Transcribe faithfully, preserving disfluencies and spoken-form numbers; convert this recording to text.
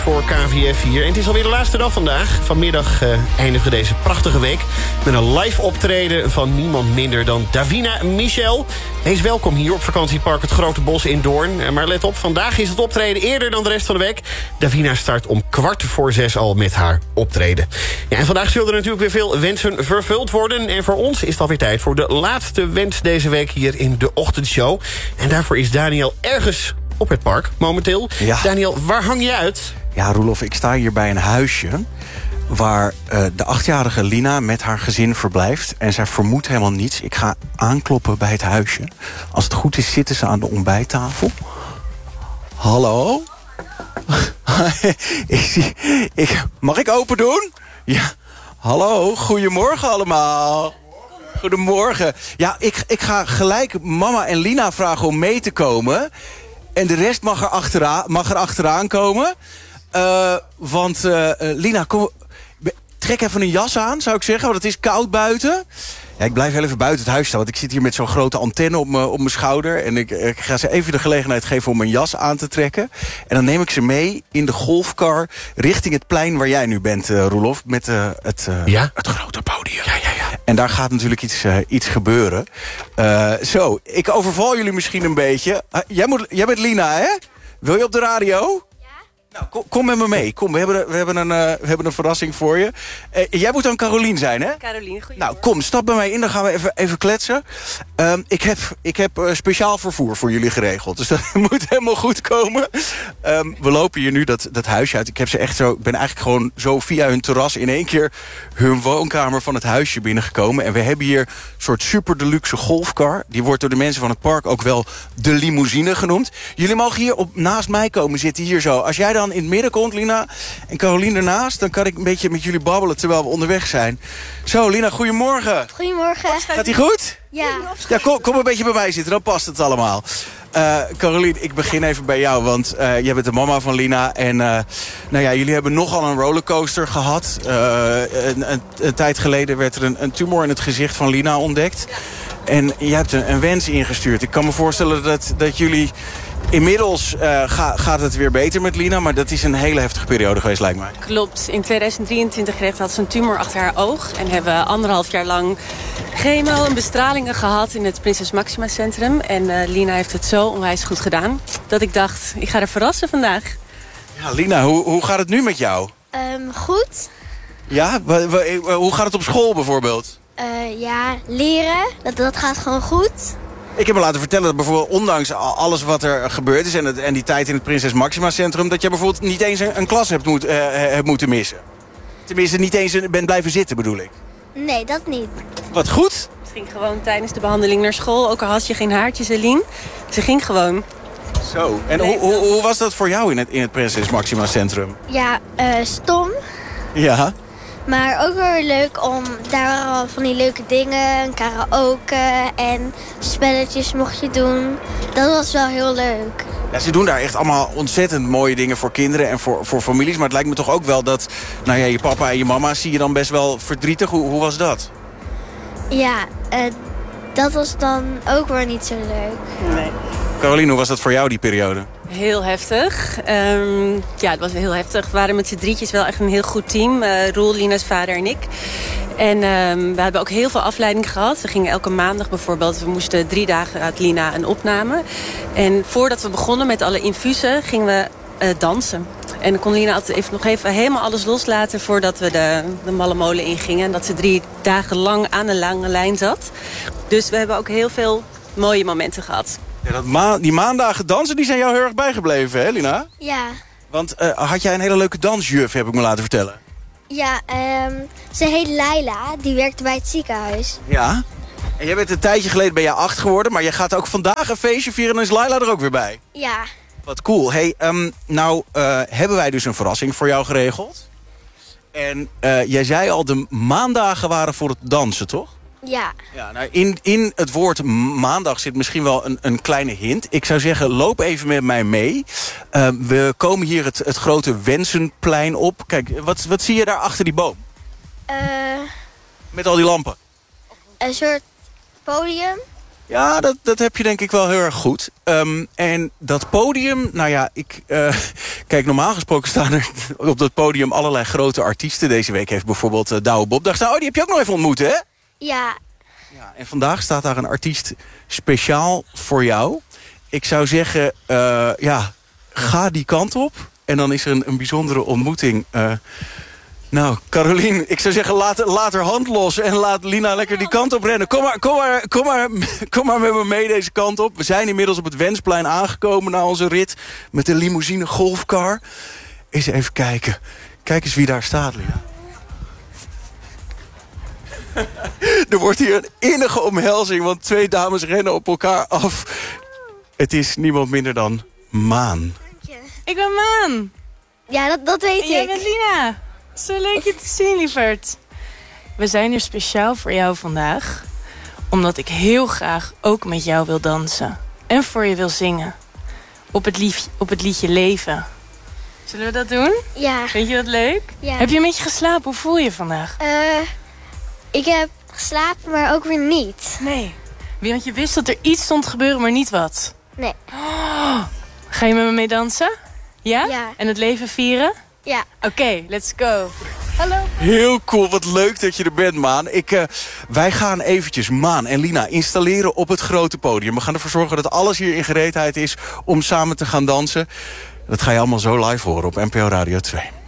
voor K V F hier. En het is alweer de laatste dag vandaag. Vanmiddag uh, eindigen we deze prachtige week met een live optreden van niemand minder dan Davina Michel. Wees welkom hier op vakantiepark Het Grote Bos in Doorn. Uh, maar let op, vandaag is het optreden eerder dan de rest van de week. Davina start om kwart voor zes al met haar optreden. Ja, en vandaag zullen er natuurlijk weer veel wensen vervuld worden. En voor ons is het alweer tijd voor de laatste wens deze week hier in de ochtendshow. En daarvoor is Daniel ergens op het park momenteel. Ja. Daniel, waar hang je uit? Ja, Roelof, ik sta hier bij een huisje waar uh, de achtjarige Lina met haar gezin verblijft. En zij vermoedt helemaal niets. Ik ga aankloppen bij het huisje. Als het goed is, zitten ze aan de ontbijttafel. Hallo? ik zie, ik, mag ik open doen? Ja. Hallo, goedemorgen allemaal. Goedemorgen. Ja, ik, ik ga gelijk mama en Lina vragen om mee te komen. En de rest mag er achteraan, mag er achteraan komen. Uh, want uh, Lina, kom, trek even een jas aan, zou ik zeggen. Want het is koud buiten. Ja, ik blijf heel even buiten het huis staan. Want ik zit hier met zo'n grote antenne op mijn op mijn schouder. En ik, ik ga ze even de gelegenheid geven om mijn jas aan te trekken. En dan neem ik ze mee in de golfcar richting het plein waar jij nu bent, uh, Roelof. Met uh, het, uh, ja? het grote podium. Ja, ja, ja. En daar gaat natuurlijk iets, uh, iets gebeuren. Uh, zo, ik overval jullie misschien een beetje. Uh, jij, moet, jij bent Lina, hè? Wil je op de radio? Nou, kom, kom met me mee. Kom, we hebben, we hebben, een, uh, we hebben een verrassing voor je. Uh, jij moet dan Carolien zijn, hè? Carolien, goeie. Nou, kom, stap bij mij in. Dan gaan we even, even kletsen. Um, ik heb, ik heb uh, speciaal vervoer voor jullie geregeld. Dus dat moet helemaal goed komen. Um, we lopen hier nu dat, dat huisje uit. Ik heb ze echt zo... Ik ben eigenlijk gewoon zo via hun terras in één keer hun woonkamer van het huisje binnengekomen. En we hebben hier een soort super deluxe golfcar. Die wordt door de mensen van het park ook wel de limousine genoemd. Jullie mogen hier op, naast mij komen zitten, hier zo. Als jij dan in het midden komt, Lina, en Carolien ernaast, dan kan ik een beetje met jullie babbelen terwijl we onderweg zijn. Zo, Lina, goedemorgen. Goedemorgen. Gaat ie goed? Ja. Ja, kom, kom een beetje bij mij zitten, dan past het allemaal. Uh, Carolien, ik begin even bij jou, want uh, jij bent de mama van Lina. En uh, nou ja, jullie hebben nogal een rollercoaster gehad. Uh, een, een, een tijd geleden werd er een, een tumor in het gezicht van Lina ontdekt. En jij hebt een, een wens ingestuurd. Ik kan me voorstellen dat, dat jullie... Inmiddels uh, ga, gaat het weer beter met Lina, maar dat is een hele heftige periode geweest, lijkt mij. Klopt. In tweeduizend drieëntwintig kreeg had ze een tumor achter haar oog. En hebben we anderhalf jaar lang chemo en bestralingen gehad in het Prinses Maxima Centrum. En uh, Lina heeft het zo onwijs goed gedaan dat ik dacht, ik ga haar verrassen vandaag. Ja, Lina, hoe, hoe gaat het nu met jou? Um, goed. Ja? W- w- hoe gaat het op school bijvoorbeeld? Uh, ja, leren. Dat, dat gaat gewoon goed. Ik heb me laten vertellen dat bijvoorbeeld ondanks alles wat er gebeurd is... en, het, en die tijd in het Prinses Maxima Centrum... dat je bijvoorbeeld niet eens een, een klas hebt, moet, uh, hebt moeten missen. Tenminste, niet eens bent blijven zitten, bedoel ik. Nee, dat niet. Wat goed. Ze ging gewoon tijdens de behandeling naar school. Ook al had je geen haartjes, Eline. Ze ging gewoon. Zo. En hoe, hoe, hoe was dat voor jou in het, in het Prinses Maxima Centrum? Ja, uh, stom. Ja. Maar ook wel weer leuk om... Daar waren al van die leuke dingen. Een karaoke en spelletjes mocht je doen. Dat was wel heel leuk. Ja, ze doen daar echt allemaal ontzettend mooie dingen voor kinderen en voor, voor families. Maar het lijkt me toch ook wel dat... Nou ja, je papa en je mama zie je dan best wel verdrietig. Hoe, hoe was dat? Ja, uh, dat was dan ook weer niet zo leuk. Nee. Caroline, hoe was dat voor jou, die periode? Heel heftig. Um, ja, het was heel heftig. We waren met z'n drietjes wel echt een heel goed team. Uh, Roel, Lina's vader en ik. En um, we hebben ook heel veel afleiding gehad. We gingen elke maandag bijvoorbeeld... We moesten drie dagen uit Lina een opname. En voordat we begonnen met alle infusen gingen we uh, dansen. En dan kon Lina altijd even, nog even helemaal alles loslaten... voordat we de, de malle molen ingingen. En dat ze drie dagen lang aan een lange lijn zat. Dus we hebben ook heel veel mooie momenten gehad. Ja, dat ma- die maandagen dansen die zijn jou heel erg bijgebleven, hè, Lina? Ja. Want uh, had jij een hele leuke dansjuf, heb ik me laten vertellen. Ja, um, ze heet Laila. Die werkte bij het ziekenhuis. Ja. En jij bent een tijdje geleden ben je acht geworden... maar je gaat ook vandaag een feestje vieren en is Laila er ook weer bij. Ja. Wat cool. Hey, um, nou uh, hebben wij dus een verrassing voor jou geregeld. En uh, jij zei al, de maandagen waren voor het dansen, toch? Ja. Ja, nou, in, in het woord maandag zit misschien wel een, een kleine hint. Ik zou zeggen, loop even met mij mee. Uh, we komen hier het, het grote Wensenplein op. Kijk, wat, wat zie je daar achter die boom? Uh, Met al die lampen. een soort podium. Ja, dat, dat heb je denk ik wel heel erg goed. Um, en dat podium, nou ja, ik... Uh, kijk, normaal gesproken staan er op dat podium allerlei grote artiesten. Deze week heeft bijvoorbeeld uh, Douwe Bob daar staan. Oh, die heb je ook nog even ontmoet, hè? Ja. Ja, en vandaag staat daar een artiest speciaal voor jou. Ik zou zeggen, uh, ja, ga die kant op. En dan is er een, een bijzondere ontmoeting. Uh, nou, Carolien, ik zou zeggen, laat, laat haar hand los... en laat Lina lekker die kant op rennen. Kom maar, kom, maar, kom, maar, kom maar met me mee deze kant op. We zijn inmiddels op het Wensplein aangekomen na onze rit... met de limousine golfcar. Eens even kijken. Kijk eens wie daar staat, Lina. Er wordt hier een innige omhelzing, want twee dames rennen op elkaar af. Het is niemand minder dan Maan. Ik ben Maan. Ja, dat, dat weet En jij ik. bent Lina. Zo leuk je te zien, lieverd. We zijn hier speciaal voor jou vandaag. Omdat ik heel graag ook met jou wil dansen. En voor je wil zingen. Op het, lief, op het liedje Leven. Zullen we dat doen? Ja. Vind je dat leuk? Ja. Heb je een beetje geslapen? Hoe voel je je vandaag? Uh, ik heb geslapen, maar ook weer niet. Nee. Want je wist dat er iets stond te gebeuren, maar niet wat. Nee. Oh, ga je met me mee dansen? Ja? Ja. En het leven vieren? Ja. Oké, okay, let's go. Hallo. Heel cool, wat leuk dat je er bent, Maan. Ik, uh, wij gaan eventjes Maan en Lina installeren op het grote podium. We gaan ervoor zorgen dat alles hier in gereedheid is om samen te gaan dansen. Dat ga je allemaal zo live horen op N P O Radio twee.